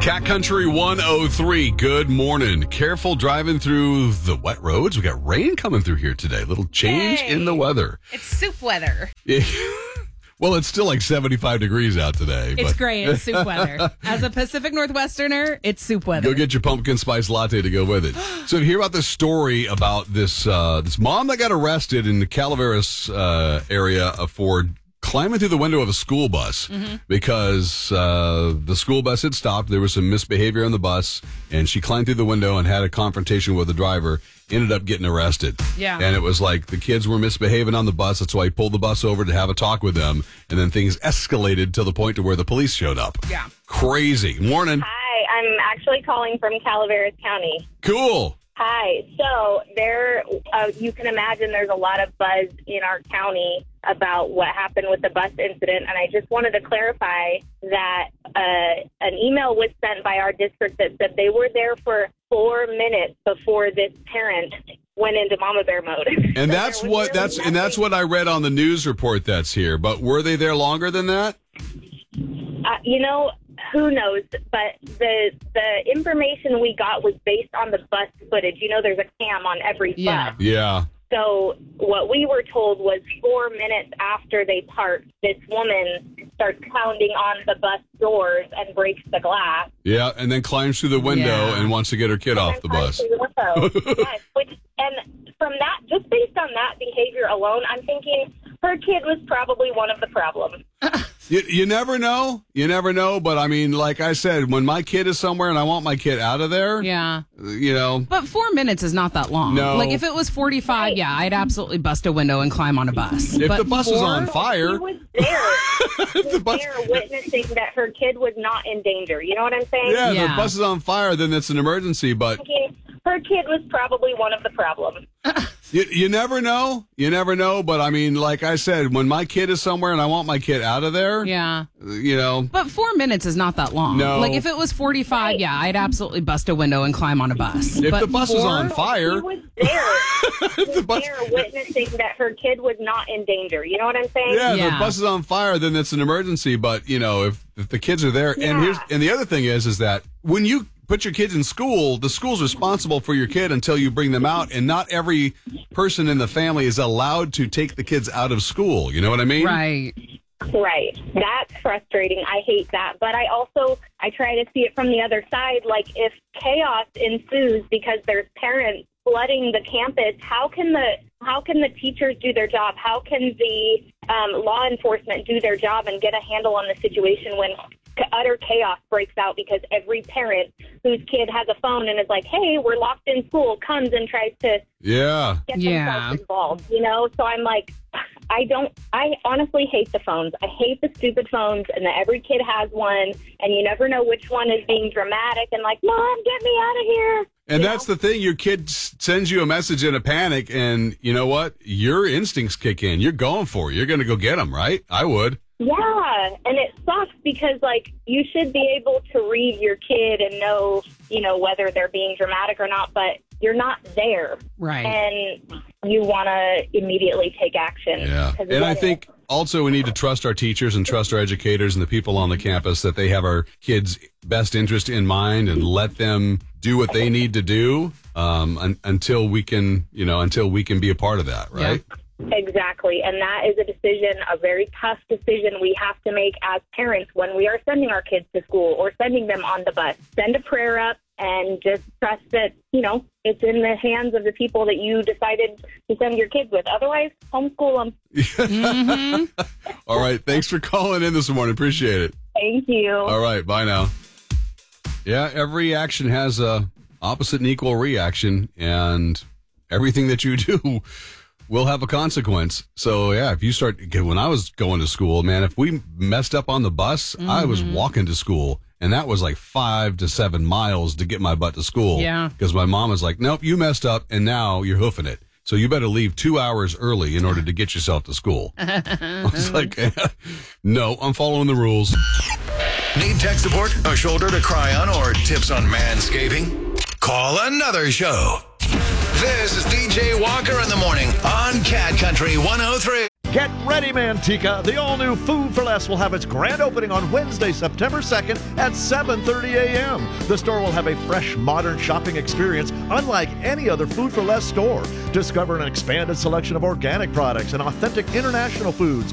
Cat Country 103, good morning. Careful driving through the wet roads. We got rain coming through here today. Little change in the weather. It's soup weather. Well, it's still like 75 degrees out today. It's great. It's soup weather. As a Pacific Northwesterner, it's soup weather. Go get your pumpkin spice latte to go with it. So, hear about this story about this mom that got arrested in the Calaveras area for climbing through the window of a school bus because the school bus had stopped. There was some misbehavior on the bus, and she climbed through the window and had a confrontation with the driver. Ended up getting arrested. Yeah. And it was like the kids were misbehaving on the bus. That's why he pulled the bus over to have a talk with them. And then things escalated to the point to where the police showed up. Yeah. Crazy. Morning. Hi, I'm actually calling from Calaveras County. Cool. Hi. So you can imagine there's a lot of buzz in our county about what happened with the bus incident. And I just wanted to clarify that an email was sent by our district that said they were there for 4 minutes before this parent went into mama bear mode. And So that's what I read on the news report that's here. But were they there longer than that? Who knows? But the information we got was based on the bus footage. There's a cam on every bus. Yeah. So what we were told was 4 minutes after they parked, this woman starts pounding on the bus doors and breaks the glass. Yeah, and then climbs through the window and wants to get her kid off the bus. Yes, and from that, just based on that behavior alone, I'm thinking her kid was probably one of the problems. You never know. You never know. But I mean, like I said, when my kid is somewhere and I want my kid out of there, But 4 minutes is not that long. No. Like if it was 45, I'd absolutely bust a window and climb on a bus. If but the bus is on fire. She was there. She was there witnessing that her kid was not in danger. You know what I'm saying? Yeah, if the bus is on fire, then it's an emergency. But her kid was probably one of the problems. you never know. You never know. But I mean, like I said, when my kid is somewhere and I want my kid out of there, But 4 minutes is not that long. No. Like if it was 45, I'd absolutely bust a window and climb on a bus. If the bus is on fire. She was there. She was there witnessing that her kid was not in danger. You know what I'm saying? Yeah, if the bus is on fire, then it's an emergency. But, if the kids are there. And the other thing is that when you put your kids in school, the school's responsible for your kid until you bring them out. And not every person in the family is allowed to take the kids out of school. You know what I mean? Right. Right. That's frustrating. I hate that. But I try to see it from the other side. Like if chaos ensues because there's parents flooding the campus, how can the teachers do their job? How can the law enforcement do their job and get a handle on the situation when utter chaos breaks out because every parent whose kid has a phone and is like, hey, we're locked in school, comes and tries to get themselves involved, So I'm like, I honestly hate the phones. I hate the stupid phones and that every kid has one and you never know which one is being dramatic and like, Mom, get me out of here. And that's the thing. Your kid sends you a message in a panic and you know what? Your instincts kick in. You're going for it. You're going to go get them, right? I would. Yeah, and it sucks because, you should be able to read your kid and know, whether they're being dramatic or not, but you're not there. Right. And you want to immediately take action. Yeah. And I think also we need to trust our teachers and trust our educators and the people on the campus that they have our kids' best interest in mind and let them do what they need to do until we can be a part of that, right? Yeah. Exactly. And that is a very tough decision we have to make as parents when we are sending our kids to school or sending them on the bus. Send a prayer up and just trust that, it's in the hands of the people that you decided to send your kids with. Otherwise, homeschool them. All right. Thanks for calling in this morning. Appreciate it. Thank you. All right. Bye now. Yeah, every action has a opposite and equal reaction, and everything that you do will have a consequence. So, yeah, if you when I was going to school, man, if we messed up on the bus, I was walking to school. And that was like 5 to 7 miles to get my butt to school. Yeah. Because my mom was like, nope, you messed up, and now you're hoofing it. So you better leave 2 hours early in order to get yourself to school. I was like, no, I'm following the rules. Need tech support, a shoulder to cry on, or tips on manscaping? Call another show. This is DJ Walker in the morning on Cat Country 103. Get ready, Manteca. The all-new Food for Less will have its grand opening on Wednesday, September 2nd at 7:30 a.m. The store will have a fresh, modern shopping experience unlike any other Food for Less store. Discover an expanded selection of organic products and authentic international foods,